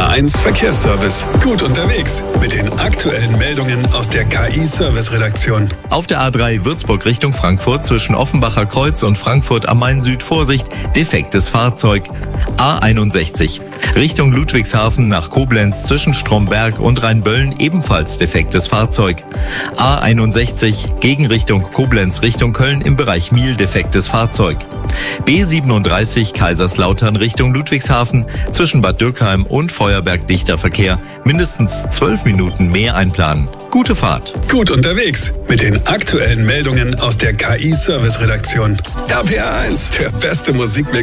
RPR1 Verkehrsservice. Gut unterwegs mit den aktuellen Meldungen aus der KI-Service-Redaktion. Auf der A3 Würzburg Richtung Frankfurt zwischen Offenbacher Kreuz und Frankfurt am Main Süd Vorsicht, defektes Fahrzeug. A61 Richtung Ludwigshafen nach Koblenz zwischen Stromberg und Rheinböllen ebenfalls defektes Fahrzeug. A61 Gegenrichtung Koblenz Richtung Köln im Bereich Miel defektes Fahrzeug. B37 Kaiserslautern Richtung Ludwigshafen zwischen Bad Dürkheim und Feuerberg dichter Verkehr, mindestens 12 Minuten mehr einplanen. Gute Fahrt. Gut unterwegs mit den aktuellen Meldungen aus der KI-Service-Redaktion. RPR1, der beste Musikmix